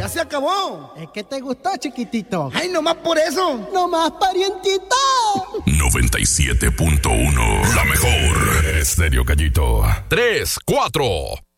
Ya se acabó. Es que te gustó, chiquitito. Ay, nomás por eso. Nomás, parientito. 97.1. La mejor. Estéreo Gallito. 3, 4.